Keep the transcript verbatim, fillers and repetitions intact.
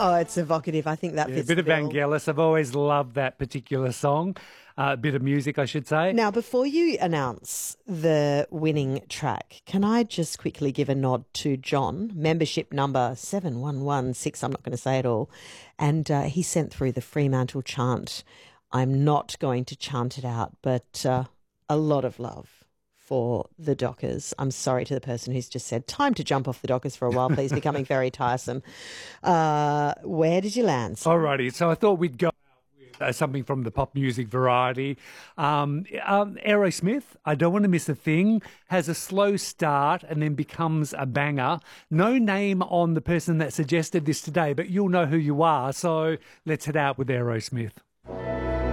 Oh, it's evocative. I think that Yeah, a fits bit the of bill. Vangelis. I've always loved that particular song. Uh, a bit of music, I should say. Now, before you announce the winning track, can I just quickly give a nod to John, membership number seven one one six, I'm not going to say it all, and uh, he sent through the Fremantle chant. I'm not going to chant it out, but uh, a lot of love for the Dockers. I'm sorry to the person who's just said, time to jump off the Dockers for a while, please, becoming very tiresome. Uh, where did you land? Alrighty, so I thought we'd go Uh, something from the pop music variety. Um, um, Aerosmith, I Don't Want to Miss a Thing, has a slow start and then becomes a banger. No name on the person that suggested this today, but you'll know who you are. So let's head out with Aerosmith.